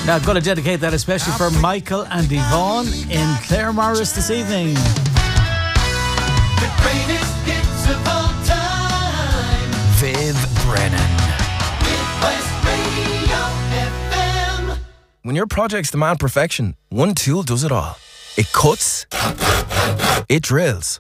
Now, I'm going to dedicate that especially for Michael and Yvonne in Clare Morris this evening. The greatest hits of all time. Viv Brennan. Midwest Radio FM. When your projects demand perfection, one tool does it all. It cuts. It drills.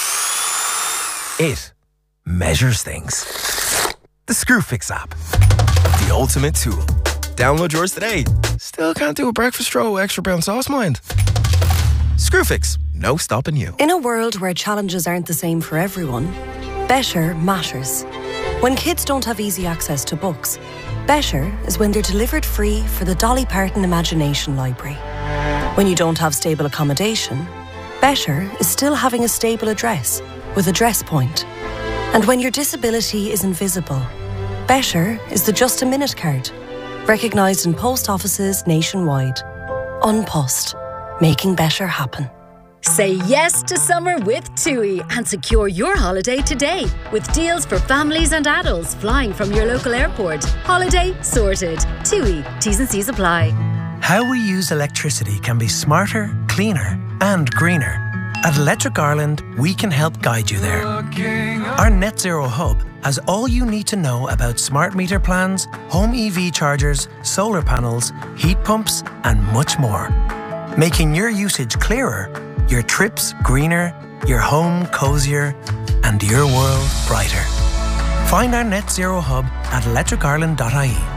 It measures things. The Screwfix app. The ultimate tool. Download yours today. Still can't do a breakfast roll, extra brown sauce, mind. Screwfix. No stopping you. In a world where challenges aren't the same for everyone, better matters. When kids don't have easy access to books, better is when they're delivered free for the Dolly Parton Imagination Library. When you don't have stable accommodation, better is still having a stable address with Address Point. And when your disability is invisible, better is the Just a Minute card, recognised in post offices nationwide. Unpost, making better happen. Say yes to summer with TUI and secure your holiday today with deals for families and adults flying from your local airport. Holiday sorted. TUI. T's and C's apply. How we use electricity can be smarter, cleaner and greener. At Electric Ireland, we can help guide you there. Our Net Zero Hub has all you need to know about smart meter plans, home EV chargers, solar panels, heat pumps and much more. Making your usage clearer, your trips greener, your home cosier and your world brighter. Find our Net Zero Hub at electricireland.ie.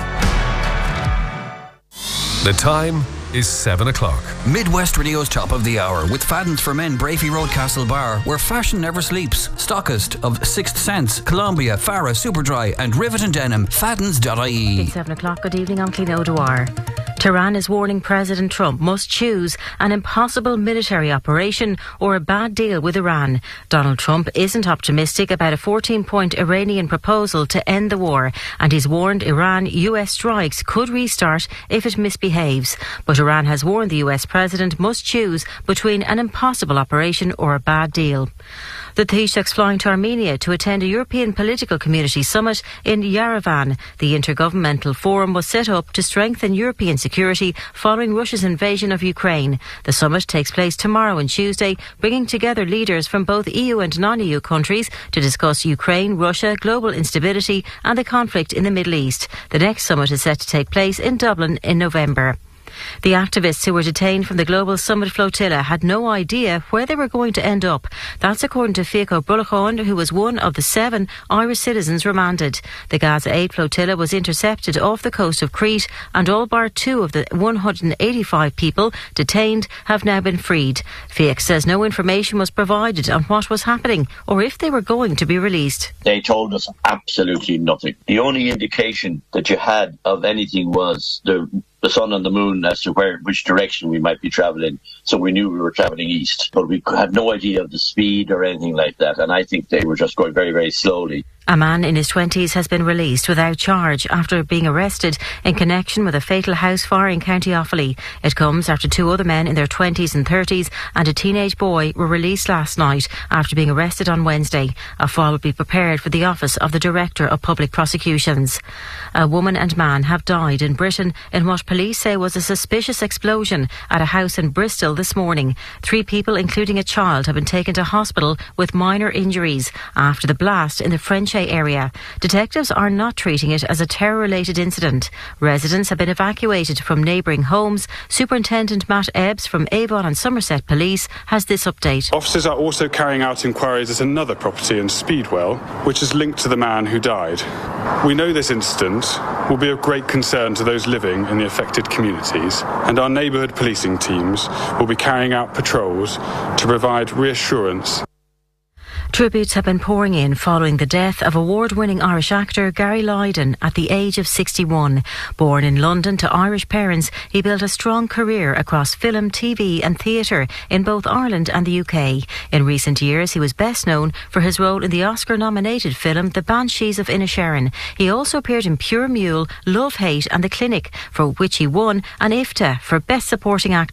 The time is 7 o'clock. Midwest Radio's Top of the Hour with Fadden's for Men, Brafey Road, Castle Bar, where fashion never sleeps. Stockist of Sixth Sense, Columbia, Farah, Superdry and Rivet and Denim. Faddens.ie. It's 7 o'clock. Good evening, I'm Clean O'Dwyer. Tehran is warning President Trump must choose an impossible military operation or a bad deal with Iran. Donald Trump isn't optimistic about a 14-point Iranian proposal to end the war, and he's warned Iran US strikes could restart if it misbehaves. But Iran has warned the US president must choose between an impossible operation or a bad deal. The Taoiseach's flying to Armenia to attend a European Political Community Summit in Yerevan. The Intergovernmental Forum was set up to strengthen European security following Russia's invasion of Ukraine. The summit takes place tomorrow and Tuesday, bringing together leaders from both EU and non-EU countries to discuss Ukraine, Russia, global instability and the conflict in the Middle East. The next summit is set to take place in Dublin in November. The activists who were detained from the Global Summit flotilla had no idea where they were going to end up. That's according to Fiaco Brulachon, who was one of the 7 Irish citizens remanded. The Gaza Aid flotilla was intercepted off the coast of Crete, and all bar 2 of the 185 people detained have now been freed. Fiac says no information was provided on what was happening or if they were going to be released. They told us absolutely nothing. The only indication that you had of anything was the sun and the moon as to which direction we might be travelling. So we knew we were travelling east, but we had no idea of the speed or anything like that. And I think they were just going very, very slowly. A man in his 20s has been released without charge after being arrested in connection with a fatal house fire in County Offaly. It comes after 2 other men in their 20s and 30s and a teenage boy were released last night after being arrested on Wednesday. A file will be prepared for the Office of the Director of Public Prosecutions. A woman and man have died in Britain in what police say was a suspicious explosion at a house in Bristol this morning. 3 people, including a child, have been taken to hospital with minor injuries after the blast in the French area. Detectives are not treating it as a terror-related incident. Residents have been evacuated from neighbouring homes. Superintendent Matt Ebbs from Avon and Somerset Police has this update. Officers are also carrying out inquiries at another property in Speedwell, which is linked to the man who died. We know this incident will be of great concern to those living in the affected communities, and our neighbourhood policing teams will be carrying out patrols to provide reassurance. Tributes have been pouring in following the death of award-winning Irish actor Gary Lydon at the age of 61. Born in London to Irish parents, he built a strong career across film, TV and theatre in both Ireland and the UK. In recent years, he was best known for his role in the Oscar-nominated film The Banshees of Inisherin. He also appeared in Pure Mule, Love, Hate and The Clinic, for which he won an IFTA for Best Supporting Actor.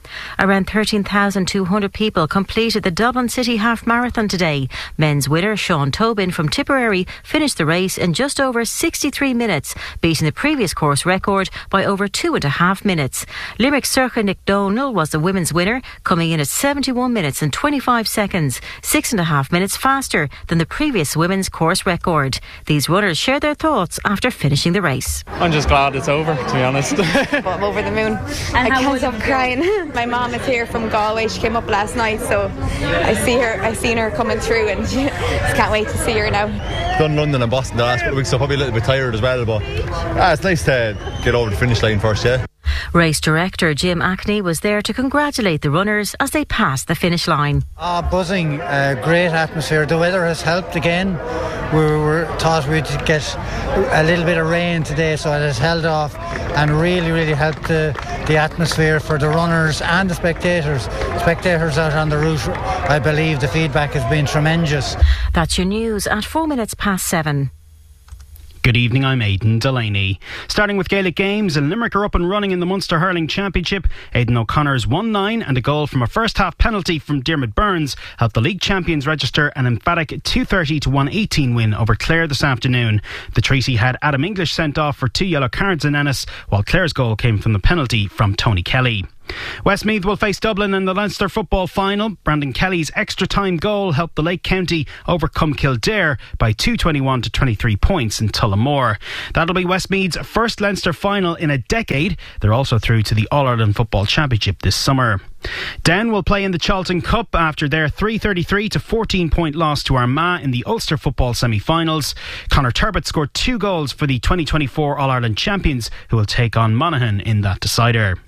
Around 13,200 people completed the Dublin City Half Marathon today. Men's winner Sean Tobin from Tipperary finished the race in just over 63 minutes, beating the previous course record by over 2.5 minutes. Limerick Circa Nick Donald was the women's winner, coming in at 71 minutes and 25 seconds, 6.5 minutes faster than the previous women's course record. These runners shared their thoughts after finishing the race. I'm just glad it's over, to be honest. I'm over the moon. I can't stop crying. My mom is here from Galway. She came up last night, so I seen her coming through, and just can't wait to see her now. Done London and Boston the last couple of weeks, so probably a little bit tired as well, but it's nice to get over the finish line first, yeah. Race director Jim Ackney was there to congratulate the runners as they passed the finish line. Buzzing, great atmosphere. The weather has helped again. We thought we'd get a little bit of rain today, so it has held off and really helped the atmosphere for the runners and the spectators. Spectators out on the route, I believe the feedback has been tremendous. That's your news at 7:04. Good evening, I'm Aidan Delaney. Starting with Gaelic games, Limerick are up and running in the Munster Hurling Championship. Aidan O'Connor's 1-9 and a goal from a first half penalty from Diarmuid Burns helped the league champions register an emphatic 230 to 118 win over Clare this afternoon. The Treaty had Adam English sent off for 2 yellow cards in Ennis, while Clare's goal came from the penalty from Tony Kelly. Westmeath will face Dublin in the Leinster football final. Brandon Kelly's extra time goal helped the Lake County overcome Kildare by 221 to 23 points in Tullamore. That'll be Westmeath's first Leinster final in a decade. They're also through to the All-Ireland Football Championship this summer. Down will play in the Charlton Cup after their 333 to 14 point loss to Armagh in the Ulster football semi-finals. Conor Turbitt scored 2 goals for the 2024 All-Ireland champions, who will take on Monaghan in that decider.